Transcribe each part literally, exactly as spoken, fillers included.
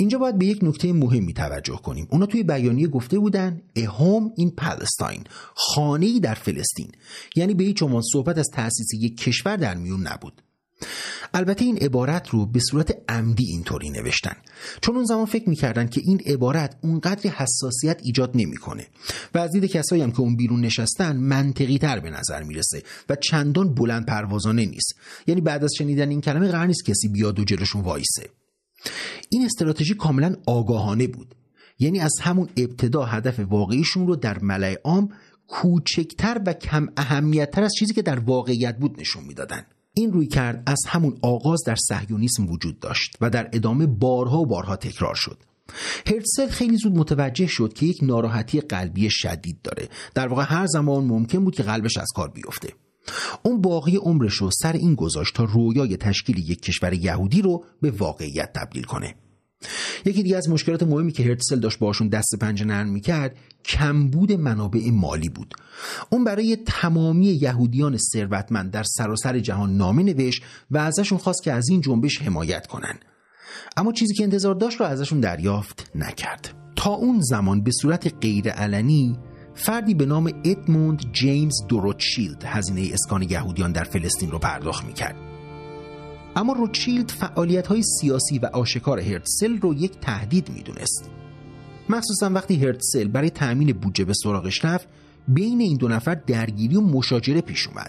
اینجا باید به یک نکته مهمی توجه کنیم. اونا توی بیانیه گفته بودن A home in Palestine، خانه‌ای در فلسطین. یعنی به هیچ عنوان صحبت از تأسیس یک کشور در میون نبود. البته این عبارت رو به صورت عمدی اینطوری نوشتن، چون اون زمان فکر می‌کردن که این عبارت اونقدر حساسیت ایجاد نمی‌کنه و از دید کسایی هم که اون بیرون نشستن منطقی‌تر به نظر میرسه و چندان بلند پروازانه نیست. یعنی بعد از شنیدن این کلمه قرار نیست کسی بیاد و جلوشون وایسه. این استراتژی کاملا آگاهانه بود. یعنی از همون ابتدا هدف واقعیشون رو در ملأ عام کوچکتر و کم اهمیت‌تر از چیزی که در واقعیت بود نشون میدادن. این روی کرد از همون آغاز در صهیونیسم وجود داشت و در ادامه بارها و بارها تکرار شد. هرتزل خیلی زود متوجه شد که یک ناراحتی قلبی شدید داره. در واقع هر زمان ممکن بود که قلبش از کار بیفته. اون باقی عمرش رو سر این گذاشت تا رویای تشکیل یک کشور یهودی رو به واقعیت تبدیل کنه. یکی دیگه از مشکلات مهمی که هرتزل داشت باشون دست پنجه نرم می‌کرد کمبود منابع مالی بود. اون برای تمامی یهودیان ثروتمند در سراسر جهان نامه نوشت و ازشون خواست که از این جنبش حمایت کنن. اما چیزی که انتظار داشت رو ازشون دریافت نکرد. تا اون زمان به صورت غیر علنی فردی به نام ادموند جیمز دو روتشیلد هزینه اسکان یهودیان در فلسطین رو پرداخت می‌کرد. اما روتشیلد فعالیت‌های سیاسی و آشکار هرتزل رو یک تهدید می‌دونست. مخصوصا وقتی هرتزل برای تأمین بودجه به سراغش رفت، بین این دو نفر درگیری و مشاجره پیش اومد.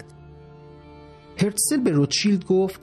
هرتزل به روتشیلد گفت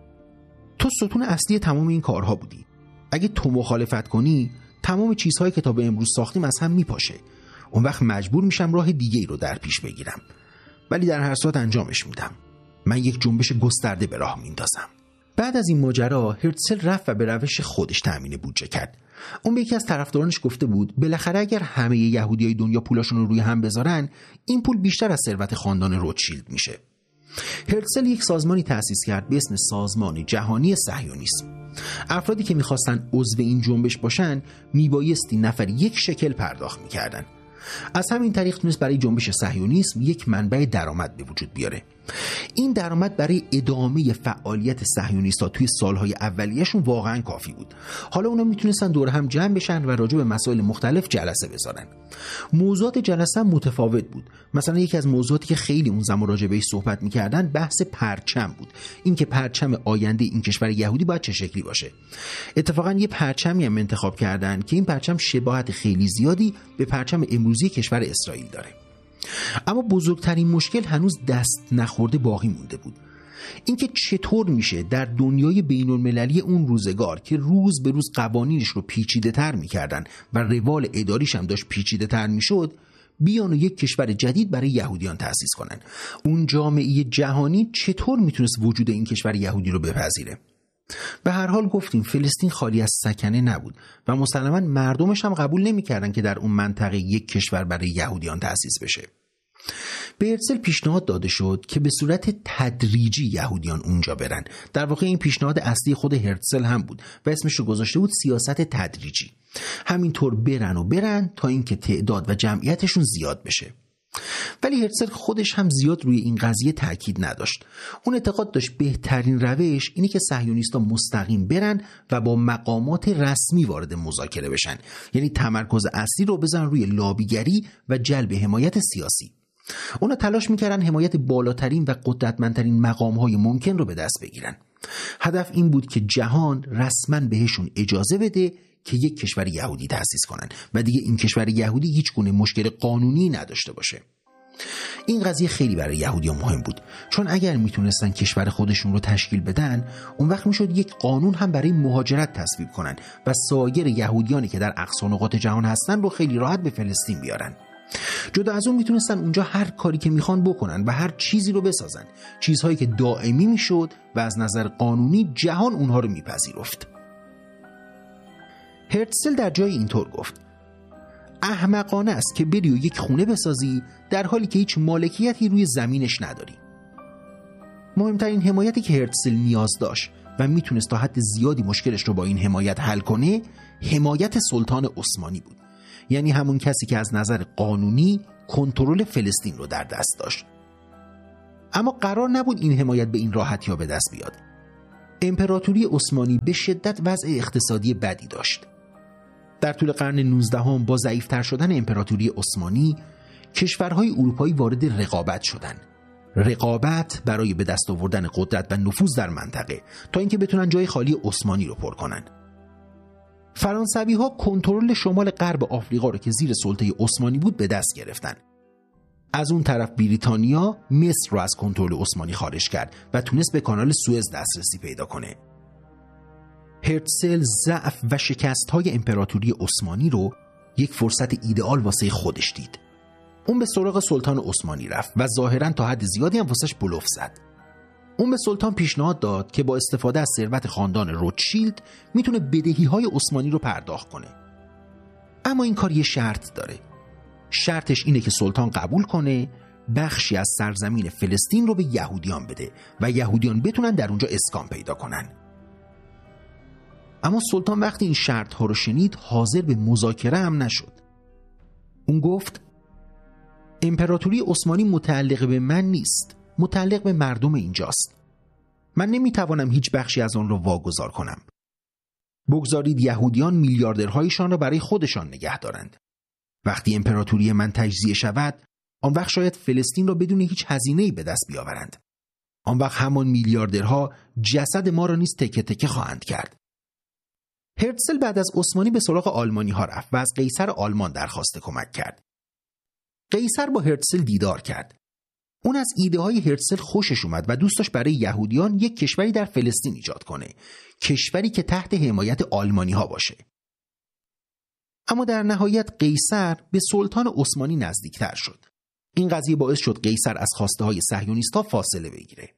تو ستون اصلی تمام این کارها بودی. اگه تو مخالفت کنی، تمام چیزهایی که تا به امروز ساختیم از هم میپاشه. اون وقت مجبور میشم راه دیگه ای رو در پیش بگیرم. ولی در هر صورت انجامش میدم. من یک جنبش گسترده به راه میندازم. بعد از این ماجرا هرتزل رفت و به روش خودش تأمین بودجه کرد. اون به یکی از طرفدارانش گفته بود بالاخره اگر همه یهودیای دنیا پولاشون رو روی هم بذارن، این پول بیشتر از ثروت خاندان روتشیلد میشه. هرتزل یک سازمانی تأسیس کرد به اسم سازمان جهانی صهیونیسم. افرادی که میخواستن عضو این جنبش باشن میبایستی نفر یک شکل پرداخت میکردن. از همین طریق تونست برای جنبش صهیونیسم یک منبع درآمد به وجود بیاره. این درآمد برای ادامه فعالیت صهیونیست‌ها توی سالهای اولیه‌شون واقعا کافی بود. حالا اونا میتونستن دور هم جمع بشن و راجع به مسائل مختلف جلسه بذارن. موضوعات جلسه متفاوت بود. مثلا یکی از موضوعاتی که خیلی اون زمان راجع بهش صحبت می‌کردن بحث پرچم بود. اینکه پرچم آینده این کشور یهودی باید چه شکلی باشه. اتفاقا یه پرچمی هم انتخاب کردن که این پرچم شباهت خیلی زیادی به پرچم امروزی کشور اسرائیل داره. اما بزرگترین مشکل هنوز دست نخورده باقی مونده بود. اینکه چطور میشه در دنیای بین المللی اون روزگار که روز به روز قوانینش رو پیچیده تر میکردن و روال اداریش هم داشت پیچیده تر میشد، بیان و یک کشور جدید برای یهودیان تأسیس کنن. اون جامعه جهانی چطور میتونست وجود این کشور یهودی رو بپذیره؟ به هر حال گفتیم فلسطین خالی از سکنه نبود و مسلماً مردمش هم قبول نمی‌کردن که در اون منطقه یک کشور برای یهودیان تأسیس بشه. به هرتزل پیشنهاد داده شد که به صورت تدریجی یهودیان اونجا برن. در واقع این پیشنهاد اصلی خود هرتزل هم بود و اسمش رو گذاشته بود سیاست تدریجی. همینطور برن و برن تا اینکه تعداد و جمعیتشون زیاد بشه. ولی هرتزل خودش هم زیاد روی این قضیه تاکید نداشت. اون اعتقاد داشت بهترین روش اینه که صهیونیست‌ها مستقیم برن و با مقامات رسمی وارد مذاکره بشن. یعنی تمرکز اصلی رو بزنن روی لابیگری و جلب حمایت سیاسی. اونا تلاش میکردن حمایت بالاترین و قدرتمندترین مقام‌های ممکن رو به دست بگیرن. هدف این بود که جهان رسما بهشون اجازه بده که یک کشور یهودی تأسیس کنن و دیگه این کشور یهودی هیچ گونه مشکل قانونی نداشته باشه. این قضیه خیلی برای یهودیان مهم بود، چون اگر میتونستن کشور خودشون رو تشکیل بدن، اون وقت میشد یک قانون هم برای مهاجرت تصویب کنن و سایر یهودیانی که در اقصا نقاط جهان هستن رو خیلی راحت به فلسطین بیارن. جدا از اون میتونستن اونجا هر کاری که میخوان بکنن و هر چیزی رو بسازن، چیزهایی که دائمی میشد و از نظر قانونی جهان اونها رو میپذیرفت. هرتزل در جای اینطور گفت: احمقانه است که بری و یک خونه بسازی در حالی که هیچ مالکیتی روی زمینش نداری. مهمترین حمایتی که هرتزل نیاز داشت و میتونست تا حد زیادی مشکلش رو با این حمایت حل کنه، حمایت سلطان عثمانی بود. یعنی همون کسی که از نظر قانونی کنترل فلسطین رو در دست داشت. اما قرار نبود این حمایت به این راحتی ها به دست بیاد. امپراتوری عثمانی به شدت وضع اقتصادی بدی داشت. در طول قرن نوزدهم با ضعیف‌تر شدن امپراتوری عثمانی، کشورهای اروپایی وارد رقابت شدند. رقابت برای به دست آوردن قدرت و نفوذ در منطقه تا اینکه بتونن جای خالی عثمانی رو پر کنن. فرانسوی‌ها کنترل شمال غرب آفریقا رو که زیر سلطه عثمانی بود به دست گرفتن. از اون طرف بریتانیا مصر رو از کنترل عثمانی خارج کرد و تونست به کانال سوئز دسترسی پیدا کنه. هرتزل ضعف و شکست‌های امپراتوری عثمانی رو یک فرصت ایدئال واسه خودش دید. اون به سراغ سلطان عثمانی رفت و ظاهراً تا حد زیادی هم واسش بلوف زد. اون به سلطان پیشنهاد داد که با استفاده از ثروت خاندان روتشیلد میتونه بدهی‌های عثمانی رو پرداخت کنه. اما این کار یه شرط داره. شرطش اینه که سلطان قبول کنه بخشی از سرزمین فلسطین رو به یهودیان بده و یهودیان بتونن در اونجا اسکان پیدا کنن. اما سلطان وقتی این شرط ها رو شنید حاضر به مذاکره هم نشد. اون گفت امپراتوری عثمانی متعلق به من نیست، متعلق به مردم اینجاست. من نمیتوانم هیچ بخشی از آن را واگذار کنم. بگذارید یهودیان میلیاردرهایشان را برای خودشان نگه دارند. وقتی امپراتوری من تجزیه شود، آن وقت شاید فلسطین را بدون هیچ هزینه‌ای به دست بیاورند. آن وقت همان میلیاردرها جسد ما را نیز تکه تکه خواهند کرد. هرتزل بعد از عثمانی به سراغ آلمانی ها رفت و از قیصر آلمان درخواست کمک کرد. قیصر با هرتزل دیدار کرد. اون از ایده های هرتزل خوشش اومد و دوست داشت برای یهودیان یک کشوری در فلسطین ایجاد کنه، کشوری که تحت حمایت آلمانی ها باشه. اما در نهایت قیصر به سلطان عثمانی نزدیکتر شد. این قضیه باعث شد قیصر از خواسته های صهیونیست‌ها فاصله بگیره.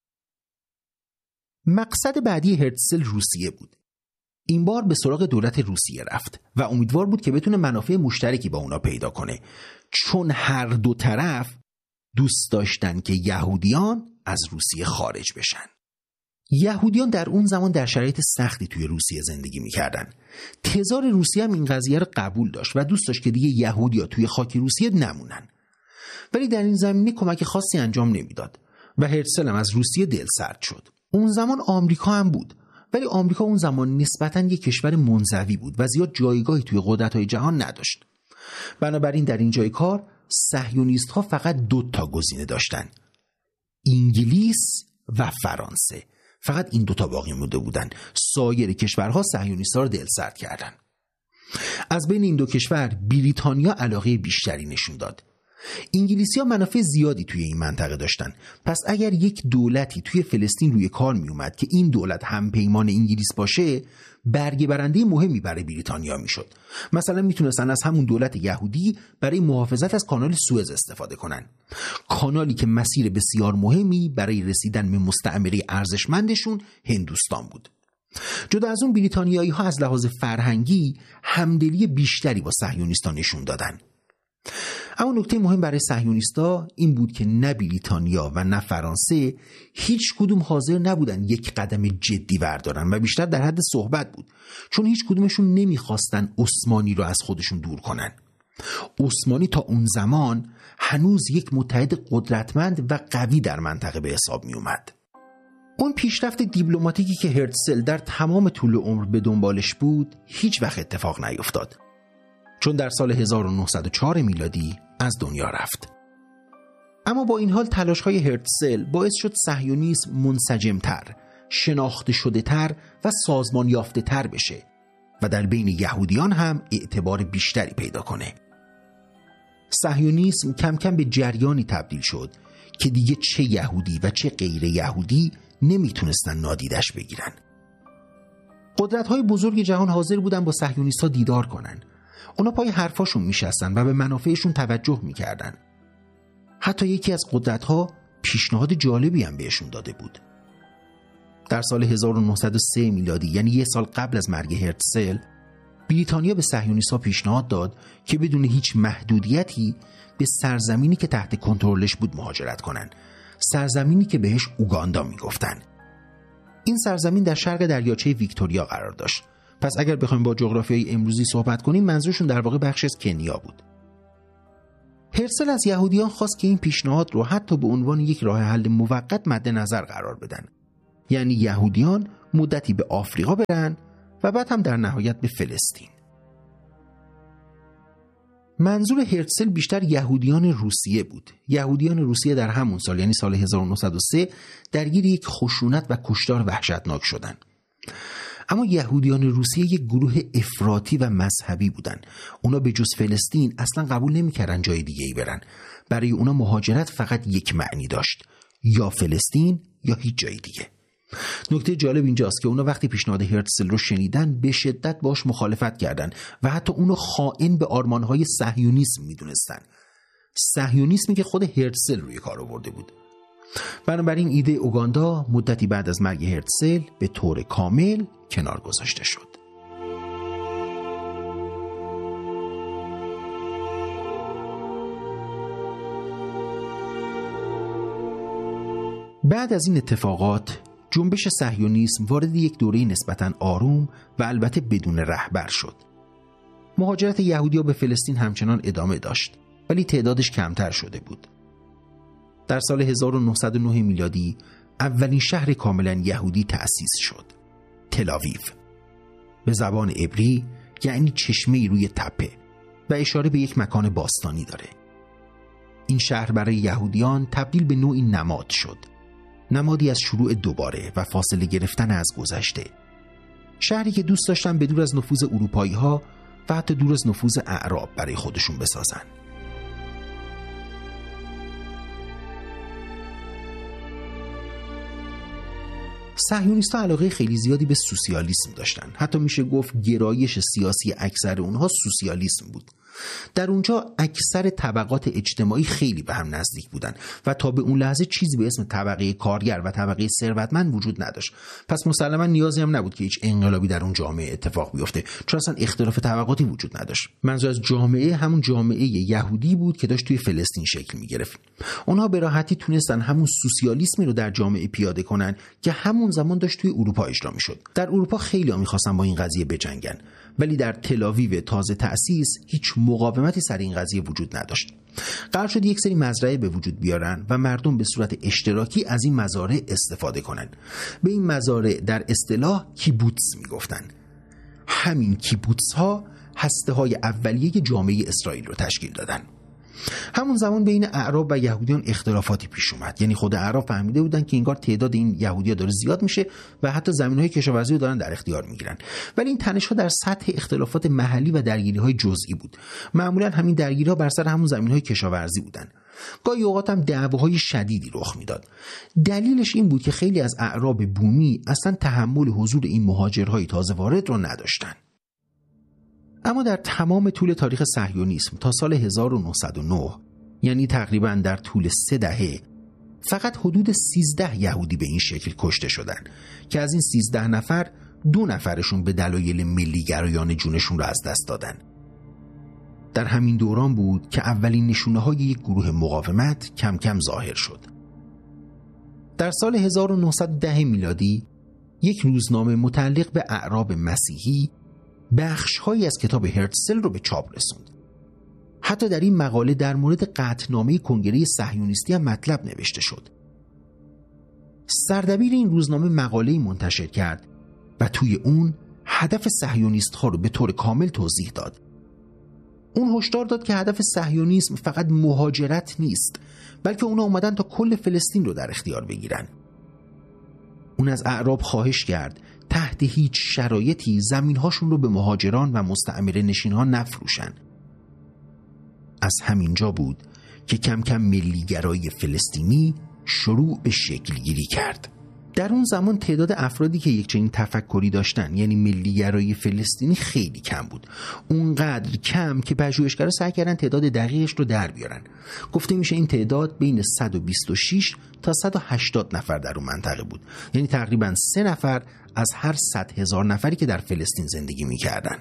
مقصد بعدی هرتزل روسیه بود. این بار به سراغ دولت روسیه رفت و امیدوار بود که بتونه منافع مشترکی با اونا پیدا کنه، چون هر دو طرف دوست داشتن که یهودیان از روسیه خارج بشن. یهودیان در اون زمان در شرایط سختی توی روسیه زندگی میکردن. تزار روسیه هم این قضیه رو قبول داشت و دوست داشت که دیگه یهودیا توی خاک روسیه نمونن. ولی در این زمینه کمک خاصی انجام نمیداد و هرتزل هم از روسیه دلسرد شد. اون زمان آمریکا هم بود، ولی آمریکا اون زمان نسبتاً یک کشور منزوی بود و زیاد جایگاهی توی قدرت‌های جهان نداشت. بنابراین در این جای کار صهیونیست‌ها فقط دو تا گزینه داشتن: انگلیس و فرانسه. فقط این دوتا باقی مونده بودن. سایر کشورها صهیونیست‌ها رو دلسرد کردن. از بین این دو کشور بریتانیا علاقه بیشتری نشون داد. انگلیسی‌ها منافع زیادی توی این منطقه داشتن. پس اگر یک دولتی توی فلسطین روی کار می اومد که این دولت هم پیمان انگلیس باشه، برگه برنده مهمی برای بریتانیا میشد. مثلا میتونستن از همون دولت یهودی برای محافظت از کانال سوئز استفاده کنن. کانالی که مسیر بسیار مهمی برای رسیدن به مستعمره ارزشمندشون هندوستان بود. جدا از اون بریتانیایی ها از لحاظ فرهنگی همدلی بیشتری با صهیونیستان نشون دادن. اما نکته مهم برای صهیونیستا این بود که نه بریتانیا و نه فرانسه هیچ کدوم حاضر نبودن یک قدم جدی بردارن و بیشتر در حد صحبت بود، چون هیچ کدومشون نمیخواستن عثمانی رو از خودشون دور کنن. عثمانی تا اون زمان هنوز یک متحد قدرتمند و قوی در منطقه به حساب می اومد. اون پیشرفت دیپلماتیکی که هرتزل در تمام طول عمر به دنبالش بود هیچ وقت اتفاق نیفتاد، چون در سال هزار و نهصد و چهار میلادی از دنیا رفت. اما با این حال تلاش‌های هرتزل باعث شد صهیونیسم منسجم‌تر، شناخته شده‌تر و سازمان یافته‌تر بشه و در بین یهودیان هم اعتبار بیشتری پیدا کنه. صهیونیسم کم کم به جریانی تبدیل شد که دیگه چه یهودی و چه غیر یهودی نمیتونستن نادیدش بگیرن. قدرت‌های بزرگ جهان حاضر بودن با صهیونیست‌ها دیدار کنن. اونا پای حرفاشون میشستن و به منافعشون توجه میکردن. حتی یکی از قدرت‌ها پیشنهاد جالبی هم بهشون داده بود. در سال هزار و نهصد و سه میلادی، یعنی یک سال قبل از مرگ هرتزل، بریتانیا به صهیونیست‌ها پیشنهاد داد که بدون هیچ محدودیتی به سرزمینی که تحت کنترلش بود مهاجرت کنن، سرزمینی که بهش اوگاندا میگفتن. این سرزمین در شرق دریاچه ویکتوریا قرار داشت. پس اگر بخوایم با جغرافیای امروزی صحبت کنیم، منظورشون در واقع بخش از کنیا بود. هرتزل از یهودیان خواست که این پیشنهاد رو حتی به عنوان یک راه حل موقت مد نظر قرار بدن. یعنی یهودیان مدتی به آفریقا برن و بعد هم در نهایت به فلسطین. منظور هرتزل بیشتر یهودیان روسیه بود. یهودیان روسیه در همون سال یعنی سال هزار و نهصد و سه درگیر یک خشونت و کشتار وحشتناک شدند. اما یهودیان روسیه یک گروه افراطی و مذهبی بودن. اونا به جز فلسطین اصلا قبول نمی‌کردن جای دیگه‌ای برن. برای اونا مهاجرت فقط یک معنی داشت، یا فلسطین یا هیچ جای دیگه. نکته جالب اینجاست که اونا وقتی پیشنهاد هرتزل رو شنیدن به شدت باش مخالفت کردن و حتی اونو خائن به آرمان‌های صهیونیسم میدونستن. صهیونیسمی که خود هرتزل روی کار آورده بود. بنابراین ایده اوگاندا مدتی بعد از مرگ هرتزل به طور کامل کنار گذاشته شد. بعد از این اتفاقات جنبش صهیونیسم وارد یک دوره نسبتاً آروم و البته بدون رهبر شد. مهاجرت یهودی‌ها به فلسطین همچنان ادامه داشت، ولی تعدادش کمتر شده بود. در سال هزار و نهصد و نه میلادی اولین شهر کاملاً یهودی تأسیس شد، تل‌آویو. به زبان عبری یعنی چشمه‌ای روی تپه و اشاره به یک مکان باستانی داره. این شهر برای یهودیان تبدیل به نوعی نماد شد، نمادی از شروع دوباره و فاصله گرفتن از گذشته. شهری که دوست داشتن به دور از نفوذ اروپایی‌ها و حتی دور از نفوذ اعراب برای خودشون بسازن. صهیونیست‌ها علاقه خیلی زیادی به سوسیالیسم داشتن. حتی میشه گفت گرایش سیاسی اکثر اونها سوسیالیسم بود. در اونجا اکثر طبقات اجتماعی خیلی به هم نزدیک بودن و تا به اون لحظه چیزی به اسم طبقه کارگر و طبقه ثروتمند وجود نداشت. پس مسلما نیازی هم نبود که هیچ انقلابی در اون جامعه اتفاق بیفته، چون اصلا اختلاف طبقاتی وجود نداشت. منظور از جامعه همون جامعه یهودی بود که داشت توی فلسطین شکل می‌گرفت. اونها به راحتی تونستن همون سوسیالیسمی رو در جامعه پیاده کنن که همون زمان داشت توی اروپا اجرا می‌شد. در اروپا خیلی‌ها می‌خواستن با این قضیه بجنگن، ولی در تل‌آویو تازه تأسیس هیچ مقاومتی سر این قضیه وجود نداشت. قرار شد یک سری مزرعه به وجود بیارن و مردم به صورت اشتراکی از این مزارع استفاده کنن. به این مزارع در اصطلاح کیبوتس میگفتن. همین کیبوتس ها هسته های اولیه جامعه اسرائیل رو تشکیل دادن. همون زمان بین اعراب و یهودیان اختلافاتی پیش اومد. یعنی خود اعراب فهمیده بودن که انگار تعداد این یهودی‌ها داره زیاد میشه و حتی زمین‌های کشاورزی رو دارن در اختیار میگیرن. ولی این تنش‌ها در سطح اختلافات محلی و درگیری‌های جزئی بود. معمولاً همین درگیری‌ها بر سر همون زمین‌های کشاورزی بودن. گاهی اوقات هم دعواهای شدیدی رخ میداد. دلیلش این بود که خیلی از اعراب بومی اصلاً تحمل حضور این مهاجرهای تازه وارد رو نداشتن. اما در تمام طول تاریخ صهیونیسم تا سال هزار و نهصد و نه، یعنی تقریباً در طول سه دهه، فقط حدود سیزده یهودی به این شکل کشته شدن که از این سیزده نفر دو نفرشون به دلایل ملی‌گرایانه جونشون رو از دست دادن. در همین دوران بود که اولین نشونه‌های یک گروه مقاومت کم کم ظاهر شد. در سال هزار و نهصد و ده میلادی یک روزنامه متعلق به اعراب مسیحی بخش‌هایی از کتاب هرتزل رو به چاپ رسوند. حتی در این مقاله در مورد قطعنامه کنگره صهیونیستی هم مطلب نوشته شد. سردبیر این روزنامه مقاله‌ای منتشر کرد و توی اون هدف صهیونیست‌ها رو به طور کامل توضیح داد. اون هشدار داد که هدف صهیونیسم فقط مهاجرت نیست، بلکه اونا اومدن تا کل فلسطین رو در اختیار بگیرن. اون از اعراب خواهش کرد تحت هیچ شرایطی زمین‌هاشون رو به مهاجران و مستعمره نشین‌ها نفروشن. از همینجا بود که کم کم ملی‌گرایی فلسطینی شروع به شکل گیری کرد. در اون زمان تعداد افرادی که یک چنین تفکری داشتن، یعنی ملی‌گرایی فلسطینی، خیلی کم بود. اونقدر کم که پژوهشگرا سعی کردن تعداد دقیقش رو در بیارن. گفته میشه این تعداد بین صد و بیست و شش تا صد و هشتاد نفر در اون منطقه بود. یعنی تقریباً سه نفر از هر صد هزار نفری که در فلسطین زندگی میکردن.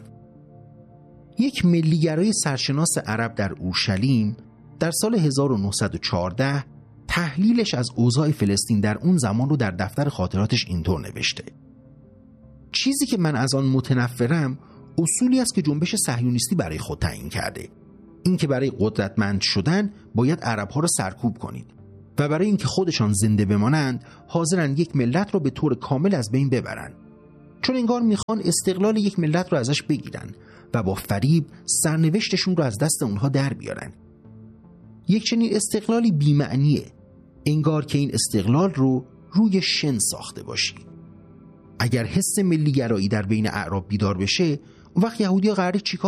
یک ملی‌گرای سرشناس عرب در اورشلیم در سال هزار و نهصد و چهارده تحلیلش از اوضاع فلسطین در اون زمان رو در دفتر خاطراتش اینطور نوشته: چیزی که من از آن متنفرم اصولی است که جنبش صهیونیستی برای خود تعیین کرده. این که برای قدرتمند شدن باید عرب‌ها رو سرکوب کنید و برای اینکه خودشان زنده بمانند حاضرن یک ملت رو به طور کامل از بین ببرن. چون انگار میخوان استقلال یک ملت رو ازش بگیرن و با فریب سرنوشتشون رو از دست اونها در بیارن. یک چنین استقلالی بی‌معنیه، انگار که این استقلال رو روی شن ساخته باشی. اگر حس ملی گرایی در بین اعراب بیدار بشه، اون وقت یهودی‌ها قراره چیکار